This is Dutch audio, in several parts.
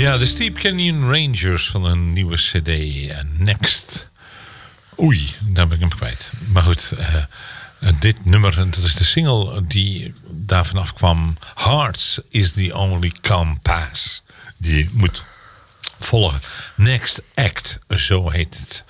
Ja, de Steep Canyon Rangers van een nieuwe cd. Next. Oei, daar ben ik hem kwijt. Maar goed, dit nummer, dat is de single die daar vanaf kwam. Hearts is the only compass. Die je moet volgen. Next Act, zo heet het.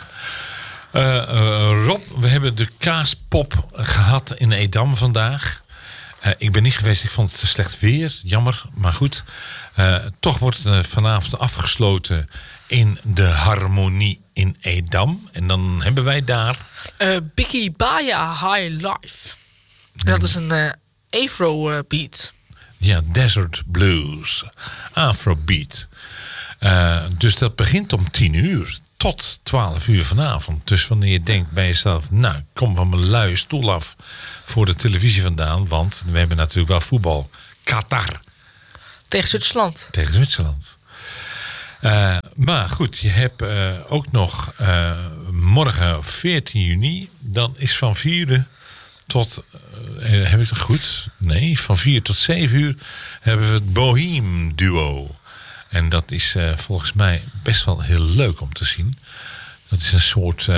Rob, we hebben de kaaspop gehad in Edam vandaag. Ik ben niet geweest, ik vond het te slecht weer. Jammer, maar goed. Toch wordt het vanavond afgesloten in de Harmonie in Edam. En dan hebben wij daar... Biggie Baya High Life. Dat is een Afro-beat. Ja, Desert Blues. Afrobeat. Dus dat begint om 10:00 tot 12:00 vanavond. Dus wanneer je denkt bij jezelf... nou, ik kom van mijn luie stoel af voor de televisie vandaan. Want we hebben natuurlijk wel voetbal. Qatar. Tegen Zwitserland. Tegen Zwitserland. Maar goed, je hebt ook nog morgen 14 juni. Dan is van 4 tot... heb ik het goed? Nee, van 4 tot 7 uur hebben we het Bohème Duo. En dat is volgens mij best wel heel leuk om te zien. Dat is een soort...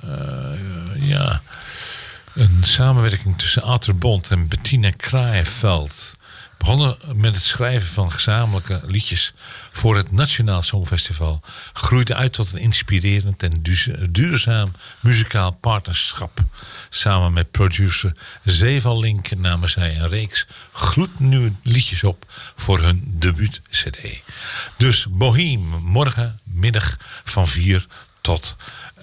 een samenwerking tussen Arthur Bond en Bettina Kraaienveld. Begonnen met het schrijven van gezamenlijke liedjes voor het Nationaal Songfestival. Groeide uit tot een inspirerend en duurzaam muzikaal partnerschap. Samen met producer Zeval Link namen zij een reeks gloednieuwe liedjes op voor hun debuut-cd. Dus Bohème, morgenmiddag van 4 tot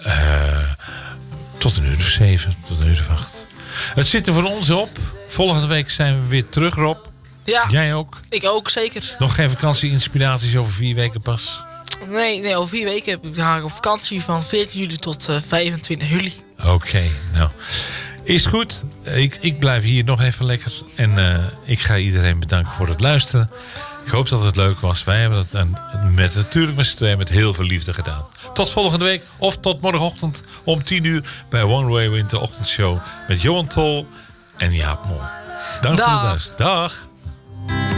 een uur of 7, tot een uur of 8. Het zit er voor ons op. Volgende week zijn we weer terug, Rob. Ja, jij ook? Ik ook, zeker. Nog geen vakantie-inspiraties over 4 weken pas? Nee, over 4 weken ga ik op vakantie van 14 juli tot 25 juli. Oké, nou. Is goed. Ik blijf hier nog even lekker. En ik ga iedereen bedanken voor het luisteren. Ik hoop dat het leuk was. Wij hebben het natuurlijk met z'n tweeën met heel veel liefde gedaan. Tot volgende week of tot morgenochtend om 10:00 bij One Way Winter Ochtendshow met Johan Tol en Jaap Mol. Dank voor het luisteren. Dag.